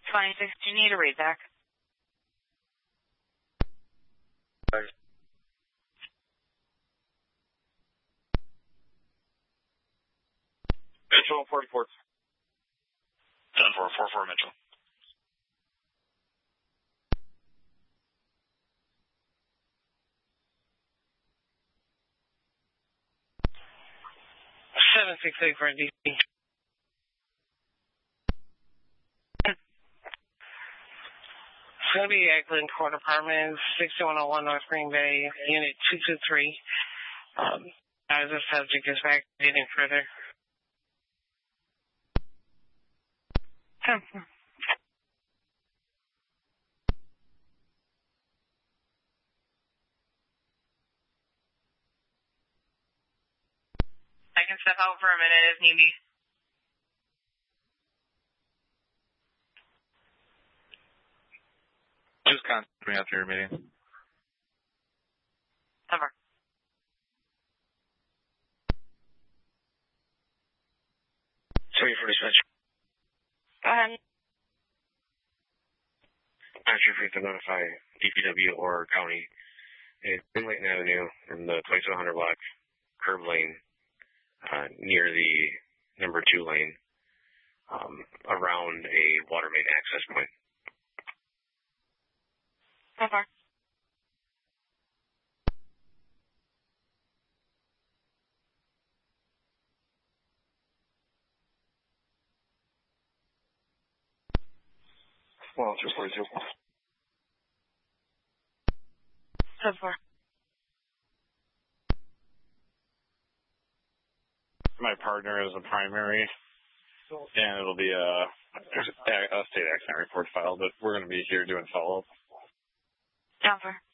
26, do you need a read back? Mitchell, 44. 10-4, 4-4, Mitchell. Seven 6 8 for DC. It's going to be Eglin Court Apartments, 6101 North Green Bay, Unit 223. As the subject is back getting further. I can step out for a minute if need be. Just contact me after your meeting. Over. Sorry for dispatch. Go ahead. Not sure if we have to notify DPW or county. It's in Layton Avenue in the 2700 block curb lane near the number 2 lane around a water main access point. Over. Well, it's 42. Over. My partner is a primary, and it'll be a state accident report filed, but we're going to be here doing follow-up. Over.